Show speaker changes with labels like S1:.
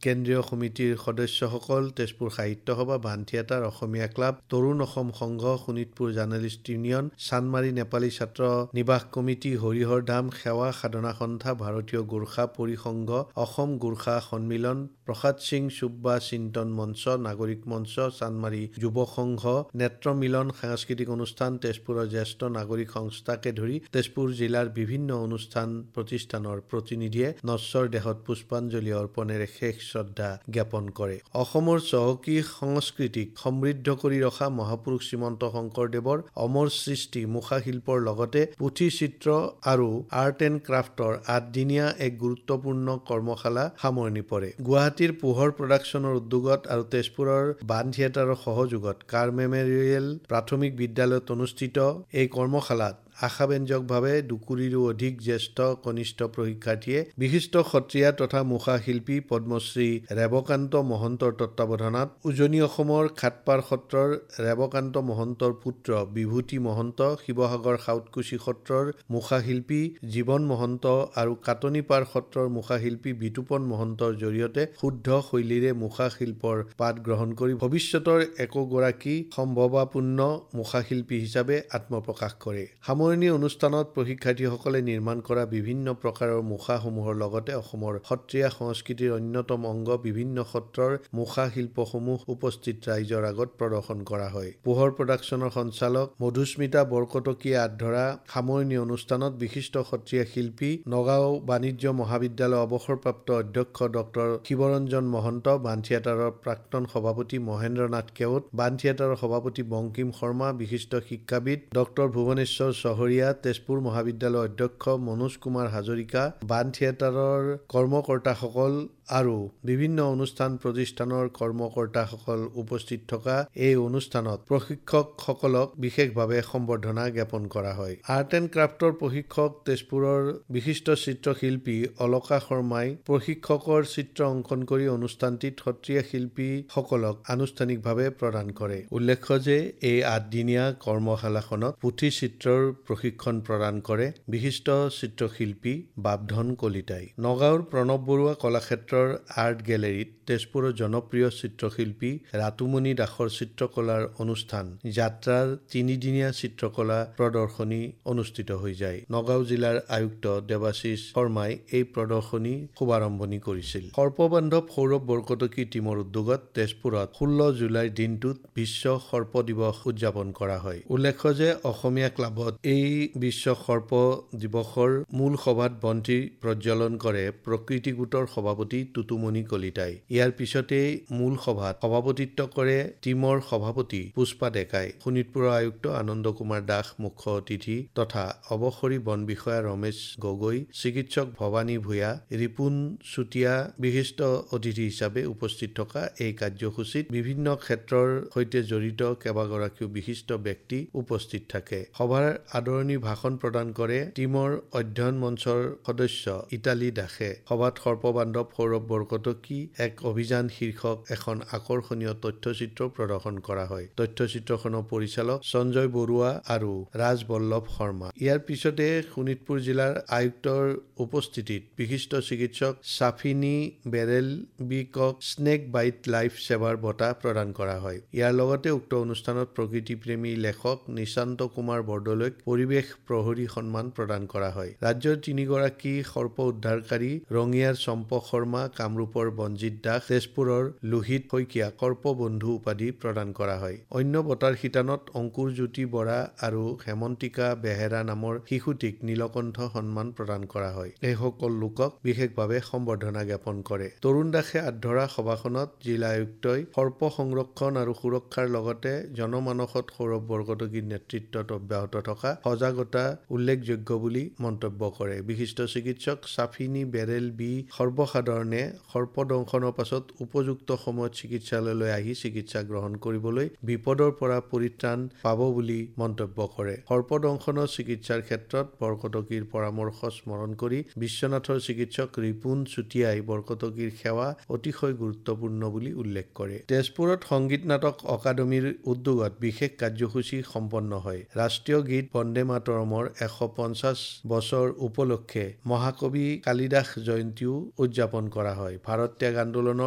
S1: কেন্দ্ৰীয় সমিতিৰ সদস্যসকল, তেজপুৰ সাহিত্য সভা, বান থিয়েটাৰ, অসমীয়া ক্লাব, তৰুণ অসম সংঘ, শোণিতপুৰ জাৰ্নেলিষ্ট ইউনিয়ন, চানমাৰী নেপালী ছাত্ৰ নিবাস কমিটি, হৰিহৰ ধাম, সেৱা সাধনা সন্থা, ভাৰতীয় গোৰ্খা পৰিসংঘ, অসম গোৰ্খা সন্মিলন, প্ৰসাদ সিং সুব্বা চিন্তন মঞ্চ, নাগৰিক মঞ্চ, চানমাৰী যুৱ সংঘ, নেত্ৰ মিলন সাংস্কৃতিক অনুষ্ঠান, তেজপুৰৰ জ্যেষ্ঠ নাগৰিক সংস্থাকে ধৰি তেজপুৰ জিলাৰ বিভিন্ন অনুষ্ঠান প্ৰতিষ্ঠানৰ প্ৰতিনিধিয়ে নশ্বৰ দেহত পুষ্পাঞ্জলি অৰ্পণেৰে শেষ শ্ৰদ্ধা জ্ঞাপন কৰে। অসমৰ চহকী সংস্কৃতিক সমৃদ্ধ কৰি ৰখা মহাপুৰুষ শ্ৰীমন্ত শংকৰদেৱৰ অমৰ সৃষ্টি মুখা শিল্পৰ লগতে পুথি চিত্ৰ আৰু আৰ্ট এণ্ড ক্ৰাফ্টৰ 8দিনীয়া এক গুৰুত্বপূৰ্ণ কৰ্মশালা সামৰণি পৰে। গুৱাহাটীৰ পোহৰ প্ৰডাকশ্যনৰ উদ্যোগত আৰু তেজপুৰৰ বান থিয়েটাৰৰ সহযোগত কাৰ মেমৰিয়েল প্ৰাথমিক বিদ্যালয়ত অনুষ্ঠিত এই কৰ্মশালাত আশাব্যঞ্জকভাৱে 2কোটিৰো অধিক জ্যেষ্ঠ কনিষ্ঠ প্ৰশিক্ষাৰ্থীয়ে বিশিষ্ট সত্ৰীয়া তথা মুখা শিল্পী পদ্মশ্ৰী ৰেৱকান্ত মহন্তৰ তত্বাৱধানত উজনি অসমৰ খাটপাৰ সত্ৰৰ ৰেৱকান্ত মহন্তৰ পুত্ৰ বিভূতি মহন্ত, শিৱসাগৰ সাউতকুছি সত্ৰৰ মুখা শিল্পী জীৱন মহন্ত আৰু কাটনিপাৰ সত্ৰৰ মুখা শিল্পী বিতুপন মহন্তৰ জৰিয়তে শুদ্ধ শৈলীৰে মুখা শিল্পৰ পাঠ গ্ৰহণ কৰি ভৱিষ্যতৰ একোগৰাকী সম্ভাৱনাপূৰ্ণ মুখা শিল্পী হিচাপে আত্মপ্ৰকাশ কৰে। সামৰণি অনুষ্ঠানত প্ৰশিক্ষাৰ্থীসকলে নিৰ্মাণ কৰা বিভিন্ন প্ৰকাৰৰ মুখাসমূহৰ লগতে অসমৰ সত্ৰীয়া সংস্কৃতিৰ অন্যতম অংগ বিভিন্ন সত্ৰৰ মুখা শিল্পসমূহ উপস্থিত ৰাইজৰ আগত প্ৰদৰ্শন কৰা হয়। পোহৰ প্ৰডাকশ্যনৰ সঞ্চালক মধুস্মিতা বৰকটকীয়ে আগধৰা সামৰণি অনুষ্ঠানত বিশিষ্ট সত্ৰীয়া শিল্পী, নগাঁও বাণিজ্য মহাবিদ্যালয়ৰ অৱসৰপ্ৰাপ্ত অধ্যক্ষ ডক্টৰ শিৱৰঞ্জন মহন্ত, বান থিয়েটাৰৰ প্ৰাক্তন সভাপতি মহেন্দ্ৰ নাথ কেওট, বান থিয়েটাৰৰ সভাপতি বংকিম শৰ্মা, বিশিষ্ট শিক্ষাবিদ ডক্টৰ ভুৱনেশ্বৰ চহৰীয়া, তেজপুৰ মহাবিদ্যালয়ৰ অধ্যক্ষ মনোজ কুমাৰ হাজৰিকা, বান থিয়েটাৰৰ কৰ্মকৰ্তাসকল আৰু বিভিন্ন অনুষ্ঠান প্ৰতিষ্ঠানৰ কৰ্মকৰ্তাসকল উপস্থিত থকা এই অনুষ্ঠানত প্ৰশিক্ষকসকলক বিশেষভাৱে সম্বৰ্ধনা জ্ঞাপন কৰা হয়। আৰ্ট এণ্ড ক্ৰাফ্টৰ প্ৰশিক্ষক তেজপুৰৰ বিশিষ্ট চিত্ৰশিল্পী অলকা শৰ্মাই প্ৰশিক্ষকৰ চিত্ৰ অংকন কৰি অনুষ্ঠানটিত সত্ৰীয়া শিল্পীসকলক আনুষ্ঠানিকভাৱে প্ৰদান কৰে। উল্লেখ্য যে এই 8দিনীয়া কৰ্মশালাখনত পুথি চিত্ৰৰ প্ৰশিক্ষণ প্ৰদান কৰে বিশিষ্ট চিত্ৰশিল্পী বাপধন কলিতাই। নগাঁৱৰ প্ৰণৱ বৰুৱা কলাক্ষেত্ৰৰ আৰ্ট গেলেৰীত তেজপুৰৰ জনপ্ৰিয় চিত্ৰশিল্পী ৰাতুমণি দাসৰ চিত্ৰকলাৰ অনুষ্ঠান যাত্ৰাৰ 3দিনীয়া চিত্ৰকলা প্ৰদৰ্শনী অনুষ্ঠিত হৈ যায়। নগাঁও জিলাৰ আয়ুক্ত দেৱাশিষ শৰ্মাই এই প্ৰদৰ্শনী শুভাৰম্ভণি কৰিছিল। সৰ্পবান্ধৱ সৌৰভ বৰকটকী টীমৰ উদ্যোগত তেজপুৰত 16 জুলাইৰ দিনটোত বিশ্ব সৰ্প দিৱস উদযাপন কৰা হয়। উল্লেখ্য যে অসমীয়া ক্লাবত এই বিশ্ব সৰ্প দিৱসৰ মূল সভাত বন্তি প্ৰজ্বলন কৰে প্ৰকৃতি গোটৰ সভাপতি টুটুমণি কলিতাই। ইয়াৰ পিছতেই মূল সভাত সভাপতিত্ব কৰে টীমৰ সভাপতি পুষ্পা ডেকাই। শোণিতপুৰৰ আয়ুক্ত আনন্দ কুমাৰ দাস মুখ্য অতিথি তথা অৱসৰী বন বিষয়া ৰমেশ গগৈ, চিকিৎসক ভৱানী ভূঞা, ৰিপুণ চুতীয়া বিশিষ্ট অতিথি হিচাপে উপস্থিত থকা এই কাৰ্যসূচীত বিভিন্ন ক্ষেত্ৰৰ সৈতে জড়িত কেইবাগৰাকীও বিশিষ্ট ব্যক্তি উপস্থিত থাকে। সভাৰ আদৰণি ভাষণ প্ৰদান কৰে টীমৰ অধ্যয়ন মঞ্চৰ সদস্য ইটালী দাসে। সভাত সৰ্পবান্ধৱ সৌৰভ বৰকটকী এক অভিযান শীৰ্ষক এখন আকৰ্ষণীয় তথ্যচিত্ৰ প্ৰদৰ্শন কৰা হয়। তথ্যচিত্ৰখনৰ পৰিচালক সঞ্জয় বৰুৱা আৰু ৰাজ বল্লভ শৰ্মা। ইয়াৰ পিছতে শোণিতপুৰ জিলাৰ আয়ুক্তৰ উপস্থিতিত বিশিষ্ট চিকিৎসক চাফিনী বেৰেল বিকক স্নেক বাইট লাইফ সেৱাৰ বঁটা প্ৰদান কৰা হয়। ইয়াৰ লগতে উক্ত অনুষ্ঠানত প্ৰকৃতিপ্ৰেমী লেখক নিশান্ত কুমাৰ বৰদলৈক পৰিৱেশ প্ৰহৰী সন্মান প্ৰদান কৰা হয়। ৰাজ্যৰ 3গৰাকী সৰ্প উদ্ধাৰকাৰী ৰঙিয়াৰ চম্পক শৰ্মা, কামৰূপৰ বনজিৎ দাস, তেজপুৰৰ লোহিত শইকীয়া কৰ্পবন্ধু উপাধি প্ৰদান কৰা হয়। অন্য বঁটাৰ শিতানত অংকুৰ জ্যোতি বৰা আৰু হেমন্তিকা বেহেৰা নামৰ শিশুটিক নীলকণ্ঠ সন্মান প্ৰদান কৰা হয়। এইসকল লোকক বিশেষভাৱে সম্বৰ্ধনা জ্ঞাপন কৰে। তৰুণ দাসে আগধৰা সভাখনত জিলা আয়ুক্তই সৰ্প সংৰক্ষণ আৰু সুৰক্ষাৰ লগতে জনমানসত সৌৰভ বৰকটকীৰ নেতৃত্বত অব্যাহত থকা সজাগতা উল্লেখযোগ্য বুলি মন্তব্য কৰে। বিশিষ্ট চিকিৎসক চাফিনী বেৰেল বি সৰ্বসাধাৰণে সৰ্পদংশনৰ পাছত উপযুক্ত সময়ত চিকিৎসালয়লৈ আহি চিকিৎসা গ্ৰহণ কৰিবলৈ বিপদৰ পৰা পৰিত্ৰাণ পাব বুলি মন্তব্য কৰে। সৰ্পদংশনৰ চিকিৎসাৰ ক্ষেত্ৰত বৰকটকীৰ পৰামৰ্শ স্মৰণ কৰি বিশ্বনাথৰ চিকিৎসক ৰিপুণ চুতীয়াই বৰকটকীৰ সেৱা অতিশয় গুৰুত্বপূৰ্ণ বুলি উল্লেখ কৰে। তেজপুৰত সংগীত নাটক অকাডেমীৰ উদ্যোগত বিশেষ কাৰ্যসূচী সম্পন্ন হয়। ৰাষ্ট্ৰীয় গীত বন্দে মাতৰমৰ 150 বছৰ উপলক্ষে মহাকবি কালিদাস জয়ন্তীও উদযাপন কৰা হয়। ভাৰত ত্যাগ আন্দোলনৰ